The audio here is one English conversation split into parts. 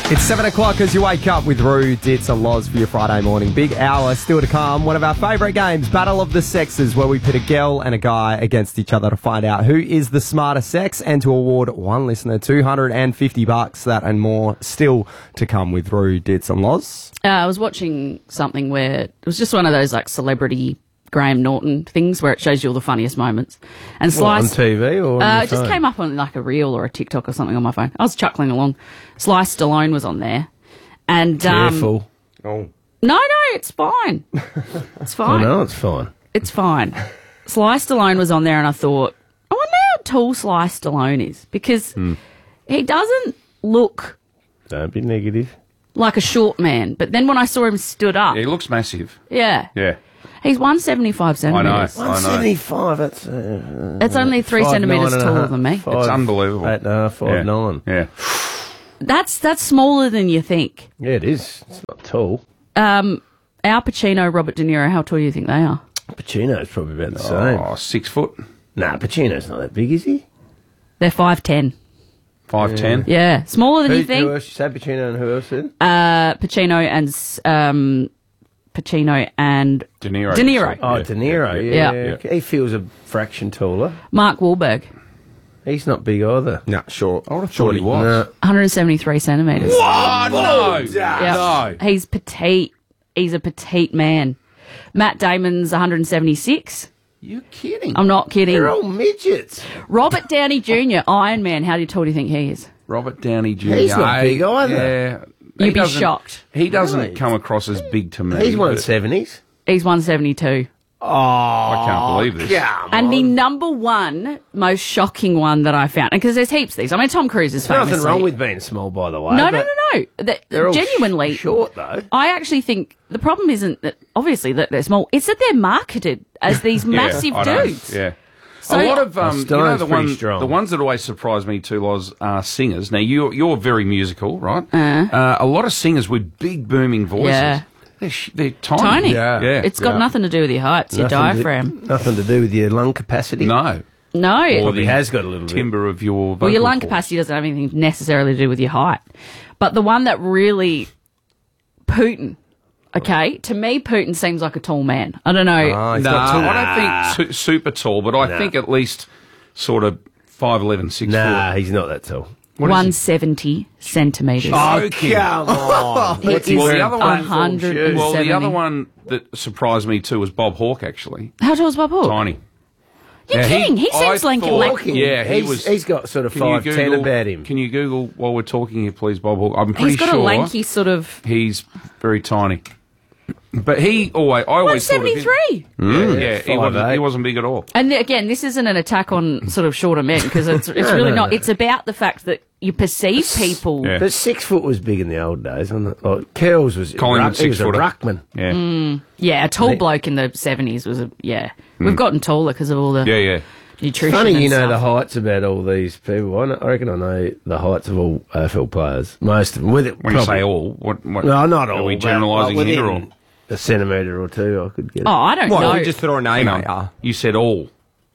It's 7 o'clock as you wake up with Roo, Dits and Loz for your Friday morning. Big hour still to come. One of our favourite games, Battle of the Sexes, where we pit a girl and a guy against each other to find out who is the smarter sex and to award one listener $250. That and more still to come with Roo, Dits and Loz. I was watching something where it was just one of those like celebrity Graham Norton things where it shows you all the funniest moments. And Slice, on TV or on it just came up on like a reel or a TikTok or something on my phone. I was chuckling along. Sly Stallone was on there. And Careful. Oh. No, it's fine. It's fine. Oh, no, it's fine. It's fine. Sly Stallone was on there and I thought, I wonder how tall Sly Stallone is because he doesn't look Don't be negative. like a short man. But then when I saw him stood up, Yeah, he looks massive. yeah, Yeah. he's 175 centimetres. 175, that's... It's only 3 centimetres taller than me. It's unbelievable. 8.5, 5'9". Yeah. That's smaller than you think. Yeah, it is. It's not tall. Al Pacino, Robert De Niro, how tall do you think they are? Pacino's probably about the same. Oh, 6 foot, Nah, Pacino's not that big, is he? They're 5'10". 5'10". Yeah, smaller than you Who think. else? You said Pacino and who else then? Pacino and De Niro. De Niro. Oh, De Niro, Yeah. yeah. He feels a fraction taller. Mark Wahlberg, He's not big either. No, short. I would have thought he was. No. 173 centimetres. Oh, no. Yeah. No. He's petite. He's a petite man. Matt Damon's 176. You're kidding. I'm not kidding. They're all midgets. Robert Downey Jr., Iron Man, how tall do you think he is? Robert Downey Jr. He's not big either. Yeah. You'd He be doesn't- shocked. He doesn't Really? come across as big to me. He's but 170s. He's 172. I can't believe this. And the number one most shocking one that I found, because there's heaps of these. I mean, Tom Cruise is There's famously... nothing wrong with being small, by the way. No. They're all Genuinely, short, though. I actually think the problem isn't that, obviously, that they're small. It's that they're marketed as these massive I know. dudes. Yeah. So- a lot of Stallone's pretty strong. the ones that always surprise me too, Loz, are singers. Now you're very musical, right? A lot of singers with big booming voices. Yeah. They're tiny. Tiny. Yeah. It's got nothing to do with your height. It's your diaphragm. Nothing to do with your lung capacity. No. No. Or Probably the has got a little bit. timbre of your vocal Well, your lung cords. capacity doesn't have anything necessarily to do with your height. But the one that really... Putin. Okay? To me, Putin seems like a tall man. I don't know. He's No, got two. I don't think super tall, but I think at least sort of 5'11", 6 Nah, foot. he's not that tall. 170 centimetres. Joking. come on. It Well, is the other one- 170. Well, the other one that surprised me too was Bob Hawke, actually. How tall is Bob Hawke? Tiny. You're kidding. He seems like... Yeah, He's got sort of 5'10" about him. Can you Google while we're talking here, please, Bob Hawke? I'm pretty He's got sure a lanky sort of... he's very tiny. But I always thought of him. 173. Yeah, he 5'8". wasn't big at all. And again, this isn't an attack on sort of shorter men because it's really not. It's about the fact that you perceive people. Yeah. But 6 foot was big in the old days. Wasn't it? Like, Curls was... Collingwood he was a 6-footer. ruckman. Yeah, Yeah, a tall bloke in the 70s was a... Yeah. We've gotten taller because of all the yeah. nutrition Funny and you know stuff. the heights about all these people. I reckon I know the heights of all AFL players. Most of them. With it, When you say all, what? No, not all. Are we but, generalising like, here, or within a centimetre or two, I could get Oh, it. I don't What, know. you just throw a name hang out? on? You said all.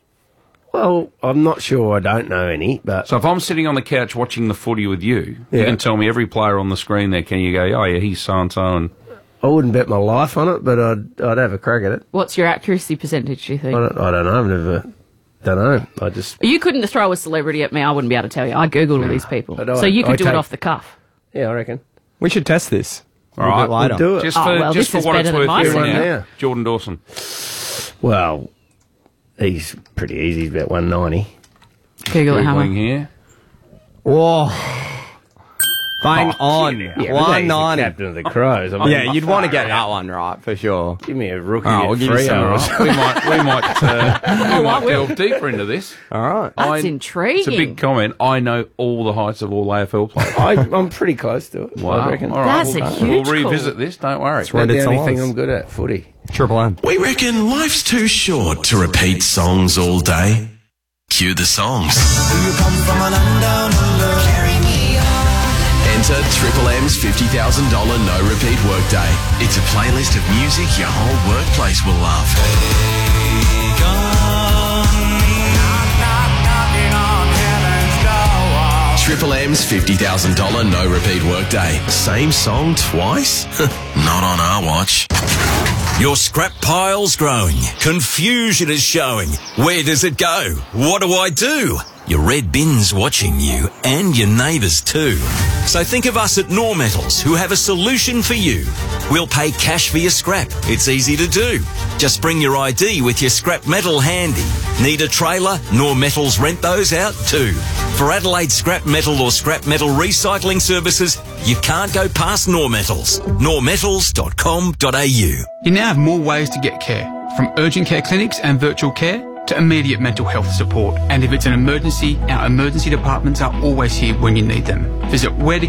Well, I'm not sure. I don't know any, but So if I'm sitting on the couch watching the footy with you, you Yeah. can tell me every player on the screen there. Can you go, oh yeah, he's so and so, and I wouldn't bet my life on it. But I'd have a crack at it. What's your accuracy percentage, do you think? I don't know. I've never. Don't know. I just. You couldn't throw a celebrity at me. I wouldn't be able to tell you. I Googled all these people. But So you I could do it take- off the cuff. Yeah, I reckon. We should test this. all a right, bit later. We'll do it. just Oh, for well, just this for is what it's better than worth my here scenario. now, Jordan Dawson. Well, he's pretty easy. He's about 190. Google it, Googling Hammer. here. Whoa. Bang on. Yeah, but he's the 190. captain of the Crows. I mean, Yeah, you'd want to get that one right, for sure. Give me a rookie. Oh, we'll at give you free some, or right? something. we might will. delve deeper into this. All right. That's I- intriguing. It's a big comment. I know all the heights of all AFL players. I'm pretty close to it. I reckon. All right, That's a we'll huge revisit call. this. Don't worry. That's right. That's the It's only a thing loss. I'm good at, footy. Triple M. We reckon life's too short to repeat songs all day. Cue the songs. Enter Triple M's $50,000 no repeat workday. It's a playlist of music your whole workplace will love. Triple M's $50,000 no repeat workday. Same song twice? Not on our watch. Your scrap pile's growing. Confusion is showing. Where does it go? What do I do? Your red bin's watching you, and your neighbours too. So think of us at Normetals, who have a solution for you. We'll pay cash for your scrap. It's easy to do. Just bring your ID with your scrap metal handy. Need a trailer? Normetals rent those out too. For Adelaide scrap metal or scrap metal recycling services, you can't go past Normetals. Normetals.com.au. You now have more ways to get care, from urgent care clinics and virtual care to immediate mental health support. And if it's an emergency, our emergency departments are always here when you need them. Visit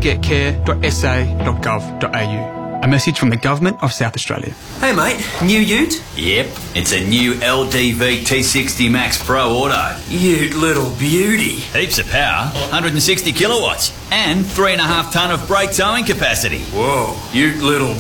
wheretogetcare.sa.gov.au. A message from the Government of South Australia. Hey mate, new ute? Yep, it's a new LDV T60 Max Pro Auto. Ute little beauty. Heaps of power, 160 kilowatts, and 3.5 tonne of brake towing capacity. Whoa, ute little